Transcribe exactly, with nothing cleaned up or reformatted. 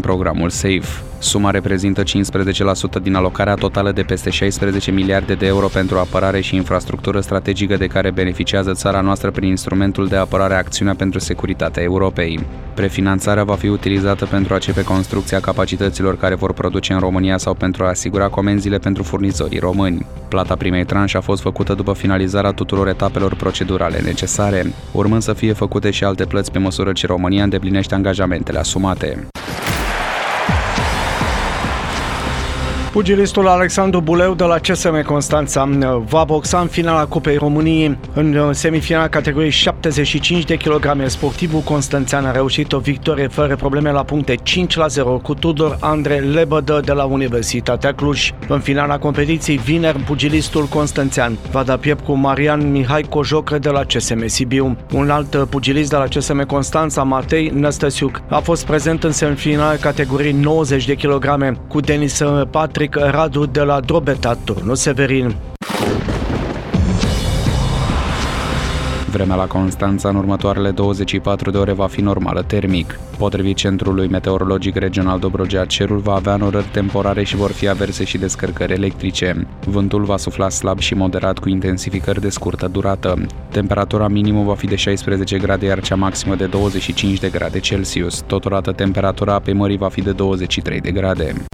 programul SAFE. Suma reprezintă cincisprezece la sută din alocarea totală de peste șaisprezece miliarde de euro pentru apărare și infrastructură strategică de care beneficiază țara noastră prin instrumentul de apărare Acțiunea pentru Securitatea Europei. Prefinanțarea va fi utilizată pentru a începe construcția capacităților care vor produce în România sau pentru a asigura comenzile pentru furnizorii români. Plata primei tranșe a fost făcută după finalizarea tuturor etapelor procedurale necesare, urmând să fie făcute și alte plăți pe măsură ce România îndeplinește angajamentele asumate. Pugilistul Alexandru Buleu de la C S M Constanța va boxa în finala Cupei României. În semifinala categoriei șaptezeci și cinci de kilograme, sportivul constanțean a reușit o victorie fără probleme la puncte cinci la zero cu Tudor Andre Lebădă de la Universitatea Cluj. În finala competiției, vineri, pugilistul constanțean va da piept cu Marian Mihai Cojocră de la C S M Sibiu. Un alt pugilist de la C S M Constanța, Matei Năstăsiuc, a fost prezent în semifinala categoriei nouăzeci de kilograme cu Denis Patrick Radu de la Drobeta Turnul Severin. Vremea la Constanța în următoarele douăzeci și patru de ore va fi normală termic. Potrivit Centrului Meteorologic Regional Dobrogea, cerul va avea înnorări temporare și vor fi averse și descărcări electrice. Vântul va sufla slab și moderat cu intensificări de scurtă durată. Temperatura minimă va fi de șaisprezece grade, iar cea maximă de douăzeci și cinci de grade Celsius. Totodată temperatura apei mării va fi de douăzeci și trei de grade.